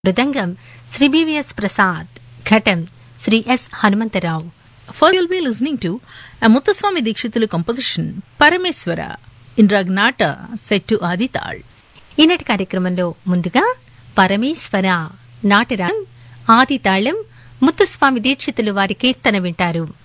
మృదంగం Shri BVS Prasad, ఘటం Shri yes Hanumantharao. First you'll be listening to a Muthuswami Dikshitulu composition, Parameswara, in Ragnata, set to Adital. ఈనాటి కార్యక్రమంలో ముందుగా పరమేశ్వర నాటరాగం ఆది తాళం ముత్తుస్వామి దీక్షితులు వారి కీర్తన వింటారు.